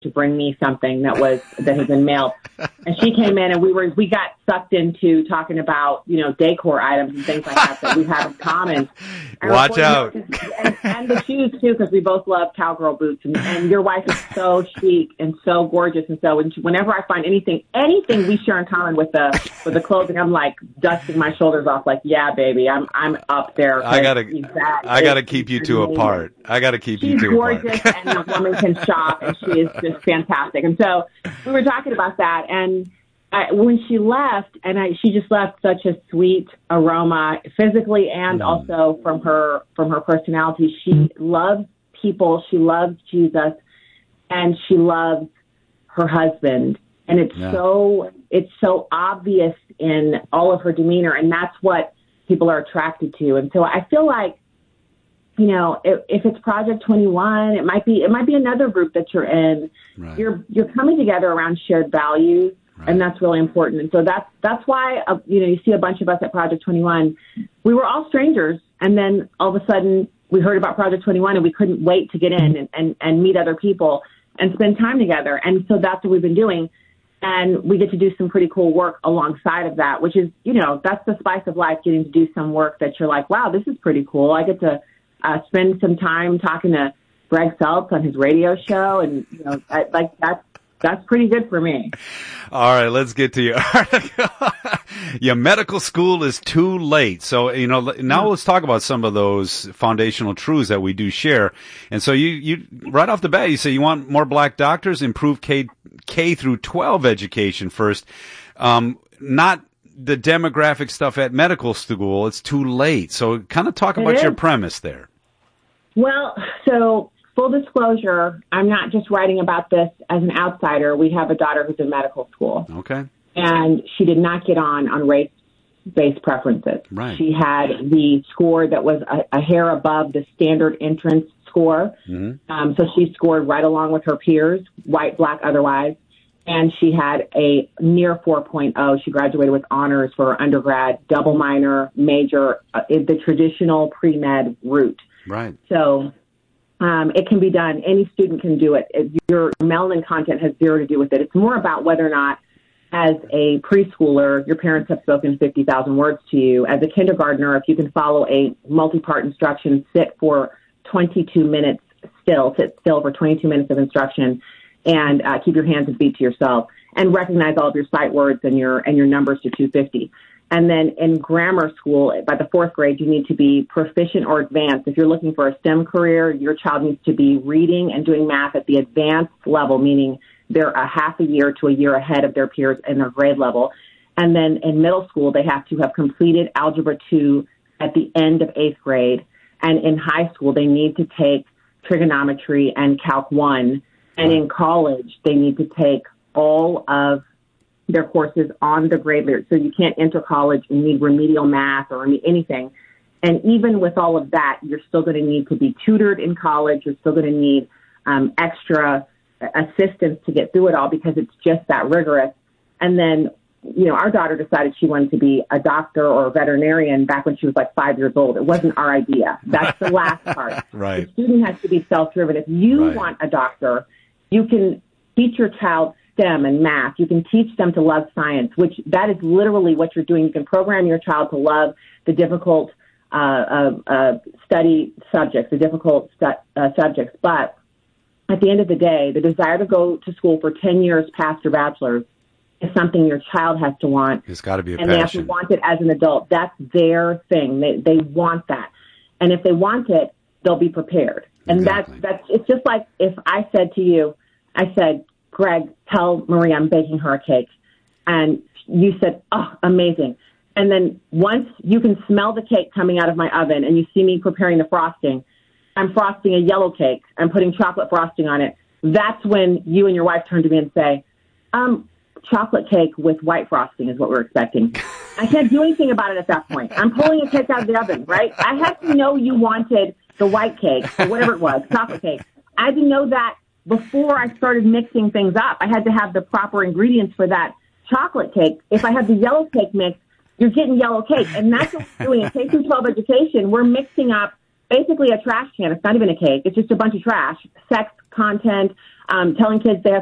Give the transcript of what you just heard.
to bring me something that had been mailed. And she came in and we got sucked into talking about, decor items and things like that we have in common. And watch out. And the shoes too, because we both love cowgirl boots. And your wife is so chic and so gorgeous. And so whenever I find anything we share in common with the clothing, I'm like dusting my shoulders off, like, yeah, baby, I'm up there. I gotta keep you two apart. I gotta keep you two apart. She's gorgeous, and the woman can shop, and she is just fantastic. And so we were talking about that, and when she left, she just left such a sweet aroma, physically and also from her personality. She loves people, she loves Jesus, and she loves her husband. And it's so obvious in all of her demeanor, and that's what people are attracted to. And so I feel like, if it's Project 21, it might be another group that you're in. Right. You're coming together around shared values, right. And that's really important. And so that's why you see a bunch of us at Project 21. We were all strangers, and then all of a sudden we heard about Project 21, and we couldn't wait to get in and meet other people and spend time together. And so that's what we've been doing. And we get to do some pretty cool work alongside of that, which is, that's the spice of life, getting to do some work that you're like, wow, this is pretty cool. I get to spend some time talking to Greg Phelps on his radio show, and that's pretty good for me. All right, let's get to your article. Your medical school is too late. So, now let's talk about some of those foundational truths that we do share. And so you right off the bat, you say you want more black doctors, improve K through 12 education first. Not the demographic stuff at medical school. It's too late. So kind of talk about your premise there. Well, so full disclosure, I'm not just writing about this as an outsider. We have a daughter who's in medical school. Okay. And she did not get on race-based preferences. Right. She had the score that was a hair above the standard entrance score. Mm-hmm. So she scored right along with her peers, white, black, otherwise. And she had a near 4.0. She graduated with honors for her undergrad, double minor, major, the traditional pre-med route. Right. So it can be done. Any student can do it. Your melanin content has zero to do with it. It's more about whether or not, as a preschooler, your parents have spoken 50,000 words to you. As a kindergartner, if you can follow a multi-part instruction, sit for 22 minutes still, sit still for 22 minutes of instruction, and keep your hands and feet to yourself, and recognize all of your sight words and your numbers to 250. And then in grammar school, by the fourth grade, you need to be proficient or advanced. If you're looking for a STEM career, your child needs to be reading and doing math at the advanced level, meaning they're a half a year to a year ahead of their peers in their grade level. And then in middle school, they have to have completed Algebra 2 at the end of 8th grade. And in high school, they need to take trigonometry and Calc 1. And in college, they need to take all of their courses on the grade level. So you can't enter college and need remedial math or anything. And even with all of that, you're still going to need to be tutored in college. You're still going to need extra assistance to get through it all, because it's just that rigorous. And then, our daughter decided she wanted to be a doctor or a veterinarian back when she was like 5 years old. It wasn't our idea. That's the last part. Right. The student has to be self-driven. If you want a doctor, you can teach your child STEM and math. You can teach them to love science, which that is literally what you're doing. You can program your child to love the difficult study subjects, the difficult subjects. But at the end of the day, the desire to go to school for 10 years past your bachelor's is something your child has to want. It's got to be a passion. And they have to want it as an adult. That's their thing. They want that. And if they want it, they'll be prepared. And exactly. that's it's just like if I said to you, I said, Greg, tell Marie I'm baking her a cake. And you said, oh, amazing. And then once you can smell the cake coming out of my oven and you see me preparing the frosting, I'm frosting a yellow cake. I'm putting chocolate frosting on it. That's when you and your wife turn to me and say, chocolate cake with white frosting is what we're expecting. I can't do anything about it at that point. I'm pulling a cake out of the oven, right? I had to know you wanted the white cake or whatever it was, chocolate cake. I had to know that before I started mixing things up. I had to have the proper ingredients for that chocolate cake. If I had the yellow cake mix, you're getting yellow cake. And that's what we're doing in K-12 education. We're mixing up basically a trash can. It's not even a cake. It's just a bunch of trash. Sex, content, telling kids they have